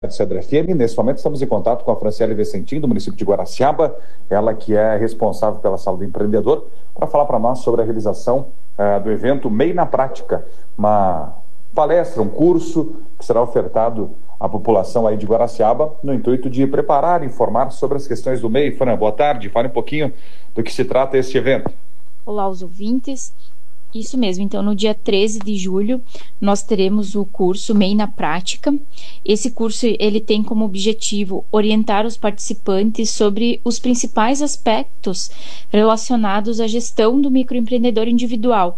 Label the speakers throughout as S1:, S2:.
S1: Cedro FM. Nesse momento estamos em contato com a Franciele Vicentim, do município de Guaraciaba, ela que é responsável pela Sala do Empreendedor, para falar para nós sobre a realização do evento MEI na Prática, uma palestra, um curso que será ofertado à população aí de Guaraciaba no intuito de preparar e informar sobre as questões do MEI. Fran, boa tarde, fale um pouquinho do que se trata este evento.
S2: Olá aos ouvintes. Isso mesmo, então no dia 13 de julho nós teremos o curso MEI na Prática. Esse curso ele tem como objetivo orientar os participantes sobre os principais aspectos relacionados à gestão do microempreendedor individual.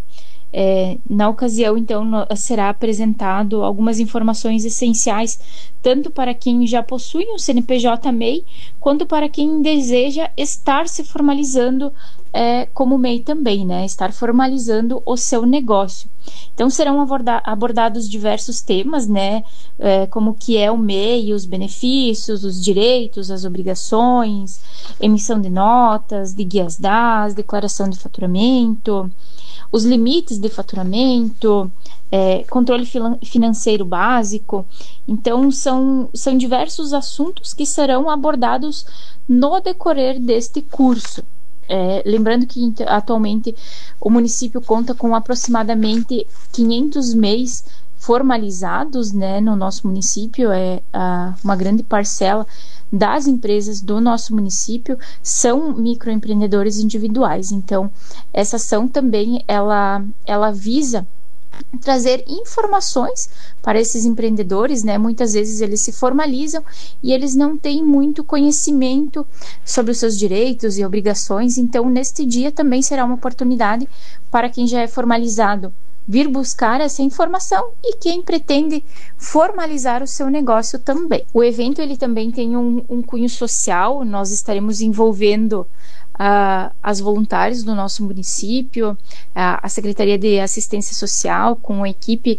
S2: Na ocasião, então, será apresentado algumas informações essenciais, tanto para quem já possui um CNPJ MEI, quanto para quem deseja estar se formalizando como MEI também, né? Estar formalizando o seu negócio. Então, serão abordados diversos temas, né? Como o que é o MEI, os benefícios, os direitos, as obrigações, emissão de notas, de guias DAS, declaração de faturamento, os limites de faturamento, controle financeiro básico. Então, são diversos assuntos que serão abordados no decorrer deste curso. Lembrando que atualmente o município conta com aproximadamente 500 MEIs formalizados, né, no nosso município. Uma grande parcela das empresas do nosso município são microempreendedores individuais. Então, essa ação também ela visa trazer informações para esses empreendedores, né? Muitas vezes eles se formalizam e eles não têm muito conhecimento sobre os seus direitos e obrigações. Então, neste dia também será uma oportunidade para quem já é formalizado vir buscar essa informação e quem pretende formalizar o seu negócio também. O evento ele também tem um cunho social. Nós estaremos envolvendo as voluntários do nosso município, a Secretaria de Assistência Social, com a equipe,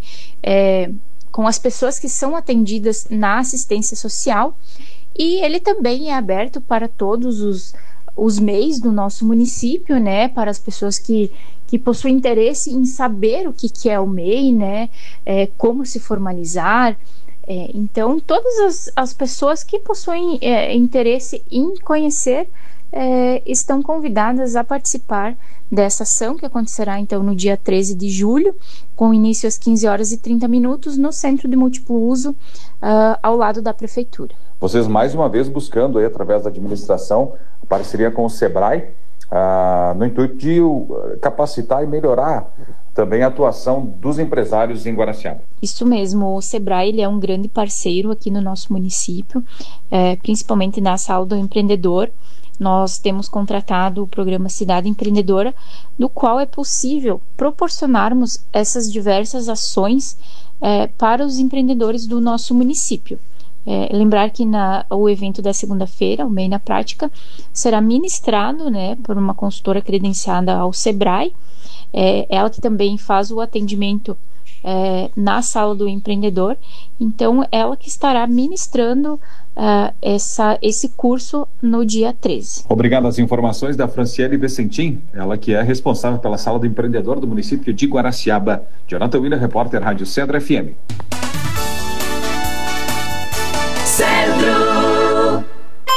S2: com as pessoas que são atendidas na assistência social, e ele também é aberto para todos os MEIs do nosso município, né, para as pessoas que possuem interesse em saber o que é o MEI, né, como se formalizar. Então, todas as pessoas que possuem interesse em conhecer estão convidadas a participar dessa ação, que acontecerá então no dia 13 de julho, com início às 15 horas e 30 minutos no Centro de Múltiplo Uso, ao lado da Prefeitura.
S1: Vocês mais uma vez buscando aí, através da administração, a parceria com o SEBRAE, no intuito de capacitar e melhorar também a atuação dos empresários em Guaraciaba.
S2: Isso mesmo, o SEBRAE ele é um grande parceiro aqui no nosso município, principalmente na Sala do Empreendedor. Nós temos contratado o programa Cidade Empreendedora, no qual é possível proporcionarmos essas diversas ações para os empreendedores do nosso município. Lembrar que o evento da segunda-feira, o MEI na Prática, será ministrado, né, por uma consultora credenciada ao SEBRAE, ela que também faz o atendimento na Sala do Empreendedor. Então, ela que estará ministrando esse curso no dia 13.
S1: Obrigado às informações da Franciele Vicentim, ela que é responsável pela Sala do Empreendedor do município de Guaraciaba. Jonathan Willer, repórter Rádio Cedro FM.
S3: Cedro.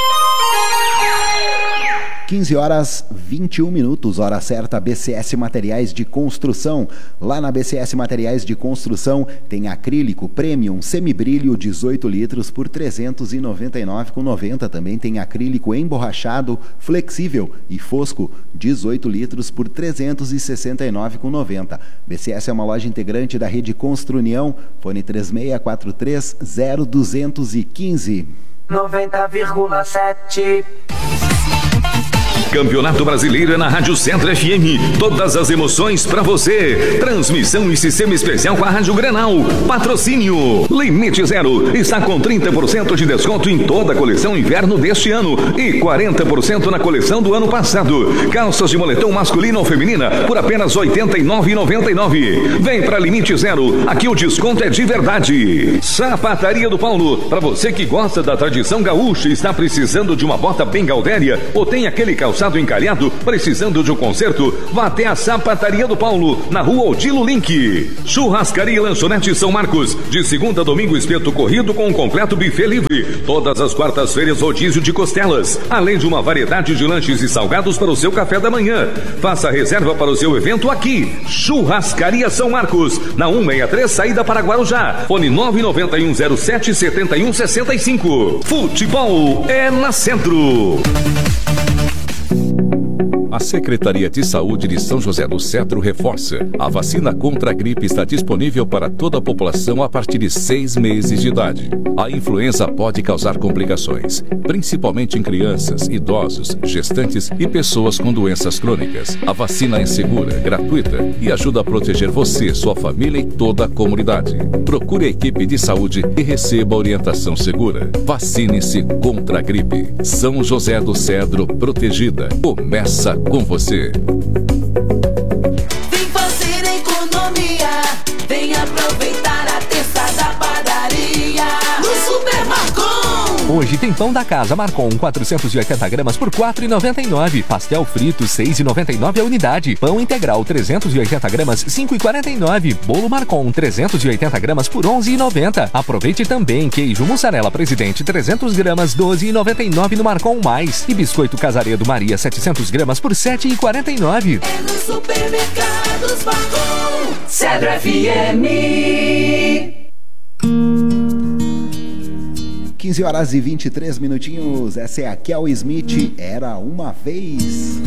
S4: 15 horas 21 minutos, hora certa. BCS Materiais de Construção. Lá na BCS Materiais de Construção tem acrílico premium semibrilho 18 litros por R$ 399,90. Também tem acrílico emborrachado flexível e fosco 18 litros por R$ 369,90. BCS é uma loja integrante da rede Construnião. Fone 3643-0215.
S3: 90,7.
S5: Campeonato Brasileiro é na Rádio Cedro FM. Todas as emoções pra você. Transmissão e sistema especial com a Rádio Grenal. Patrocínio Limite Zero está com 30% de desconto em toda a coleção inverno deste ano e 40% na coleção do ano passado. Calças de moletom masculino ou feminina por apenas R$ 89,99. Vem pra Limite Zero. Aqui o desconto é de verdade. Sapataria do Paulo. Pra você que gosta da tradição gaúcha e está precisando de uma bota bem gaudéria ou tem aquele calção calçado encalhado, precisando de um conserto? Vá até a Sapataria do Paulo, na rua Odilo Link. Churrascaria e Lanchonete São Marcos, de segunda a domingo espeto corrido com um completo buffet livre. Todas as quartas-feiras rodízio de costelas, além de uma variedade de lanches e salgados para o seu café da manhã. Faça reserva para o seu evento aqui. Churrascaria São Marcos, na 163, saída para Guarujá. Fone 991077165. Futebol é na Centro.
S3: A Secretaria de Saúde de São José do Cedro reforça: a vacina contra a gripe está disponível para toda a população a partir de 6 meses de idade. A influenza pode causar complicações, principalmente em crianças, idosos, gestantes e pessoas com doenças crônicas. A vacina é segura, gratuita e ajuda a proteger você, sua família e toda a comunidade. Procure a equipe de saúde e receba orientação segura. Vacine-se contra a gripe. São José do Cedro protegida. Começa com você.
S6: Vem fazer economia, vem aproveitar a terça da padaria no Super Marcon.
S7: Hoje tem pão da casa Marcon 480 gramas por R$ 4,99. Pastel frito R$ 6,99 a unidade. Pão integral 380 gramas R$ 5,49. Bolo Marcon 380 gramas por R$ 11,90. Aproveite também queijo mussarela Presidente 300 gramas R$ 12,99 no Marcon Mais. E biscoito Casaredo Maria 700 gramas por R$ 7,49.
S6: É nos supermercados Marcon. Cedro FM.
S4: 15 horas e 23 minutinhos. Essa é a Kel Smith. Era uma vez.